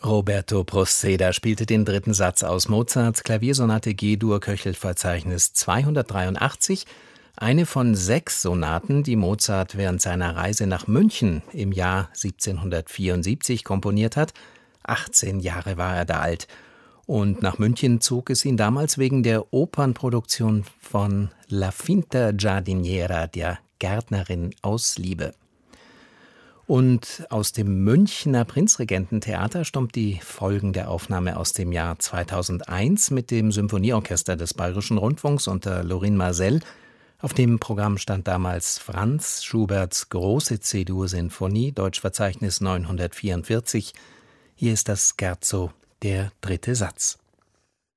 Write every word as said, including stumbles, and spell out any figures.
Roberto Proceda spielte den dritten Satz aus Mozarts Klaviersonate G-Dur Köchelverzeichnis zweihundertdreiundachtzig, eine von sechs Sonaten, die Mozart während seiner Reise nach München im Jahr siebzehnhundertvierundsiebzig komponiert hat. achtzehn Jahre war er da alt. Und nach München zog es ihn damals wegen der Opernproduktion von La Finta Giardiniera, der Gärtnerin aus Liebe. Und aus dem Münchner Prinzregententheater stammt die folgende Aufnahme aus dem Jahr zweitausendeins mit dem Symphonieorchester des Bayerischen Rundfunks unter Lorin Maazel. Auf dem Programm stand damals Franz Schuberts große C-Dur-Sinfonie, Deutschverzeichnis neunhundertvierundvierzig. Hier ist das Scherzo, der dritte Satz.